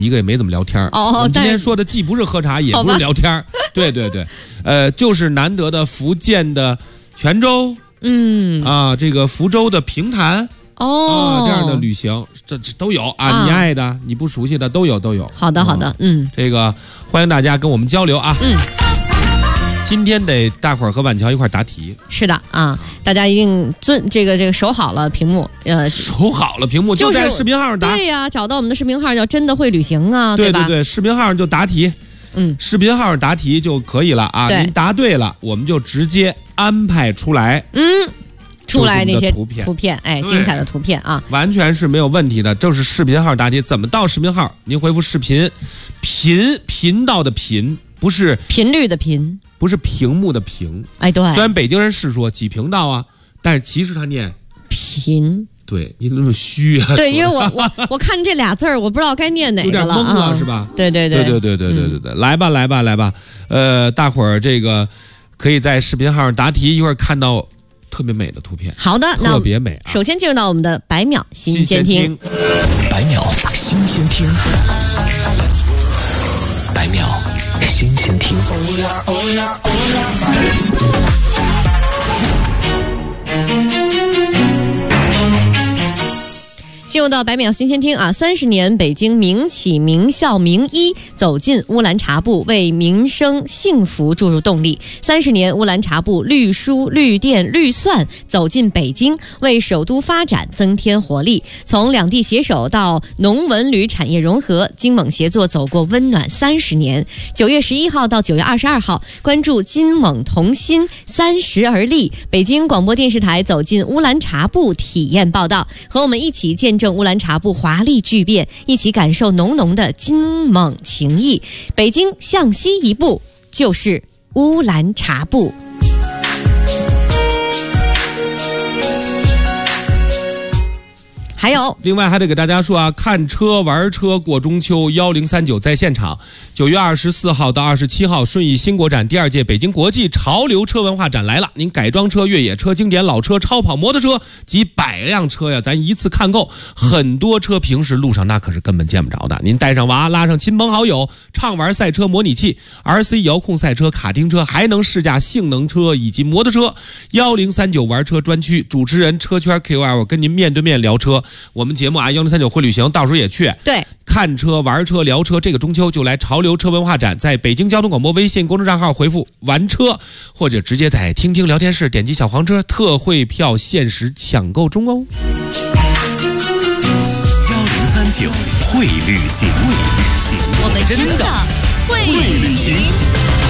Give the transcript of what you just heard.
一个也没怎么聊天我们今天说的既不是喝茶，也不是聊天对对对，就是难得的福建的泉州，这个福州的平潭。这样的旅行，这都有啊，你爱的，你不熟悉的都有。 好的，好的， 这个欢迎大家跟我们交流啊。今天得大伙儿和晚乔一块答题。 是的啊，大家一定这个守好了屏幕， 守好了屏幕就在视频号上答。 对呀，找到我们的视频号叫真的会旅行啊，对吧？ 对，视频号上就答题。视频号上答题就可以了啊。您答对了，我们就直接安排出来。 出来那些图片， 精彩的图片啊， 完全是没有问题的。就是视频号答题，怎么到视频号？您回复视频，频道的频，不是频率的频，不是屏幕的屏。 对。 虽然北京人是说几频道啊，但是其实他念频。 对，你那么虚啊？ 对，因为我看这俩字儿，我不知道该念哪个了， 有点懵了是吧？ 对， 来吧，大伙儿这个可以在视频号上答题，一会儿看到。特别美的图片， 好的， 特别美啊！ 首先进入到我们的100秒新鲜听 ，100秒新鲜听，100秒新鲜听。 进入到100秒新鲜听啊！30年北京名企名校名医走进乌兰察布，为民生幸福注入动力。30年乌兰察布绿蔬绿电绿蒜走进北京，为首都发展增添活力。从两地携手到农文旅产业融合，京蒙协作走过温暖30年。9月11号到9月22号，关注京蒙同心30而立。北京广播电视台走进乌兰察布体验报道，和我们一起见证乌兰察布华丽巨变，一起感受浓浓的京蒙情谊。北京向西一步就是乌兰察布。还有， 另外还得给大家说啊，看车玩车过中秋1039在现场。9月24号到27号，顺义新国展第2届北京国际潮流车文化展来了。您改装车、越野车、经典老车、超跑、摩托车几百辆车呀，咱一次看够。很多车平时路上那可是根本见不着的。您带上娃，拉上亲朋好友，畅玩赛车模拟器、RC 遥控赛车、卡丁车，还能试驾性能车以及摩托车。1039玩车专区主持人车圈 KOL 跟您面对面聊车。我们节目啊1039会旅行，到时候也去。 对， 看车玩车聊车，这个中秋就来潮流车文化展，在北京交通广播微信公众账号回复玩车，或者直接在听听聊天室点击小黄车，特惠票限时抢购中哦。 1039会旅行， 我们真的会旅